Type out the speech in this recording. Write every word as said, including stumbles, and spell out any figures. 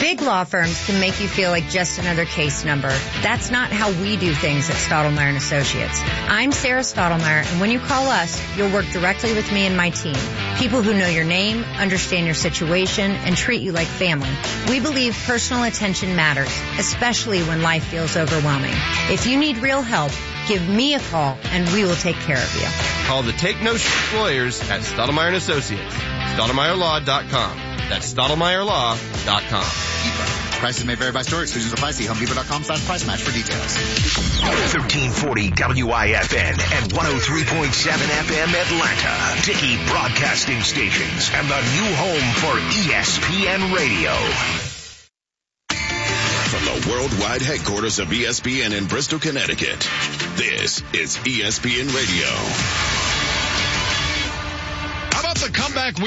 Big law firms can make you feel like just another case number. That's not how we do things at Stottlemyre and Associates. I'm Sarah Stottlemyre, and when you call us, you'll work directly with me and my team. People who know your name, understand your situation, and treat you like family. We believe personal attention matters, especially when life feels overwhelming. If you need real help, give me a call, and we will take care of you. Call the Take No Shit Lawyers at Stottlemyre and Associates. Stottlemyre Law dot com. That's Stottlemyre Law dot com. Prices may vary by store. Exclusions apply. See Home Depot dot com slash price match for details. thirteen forty W I F N and one oh three point seven F M Atlanta. Dickey Broadcasting Stations and the new home for E S P N Radio. From the worldwide headquarters of E S P N in Bristol, Connecticut, this is E S P N Radio. How about the comeback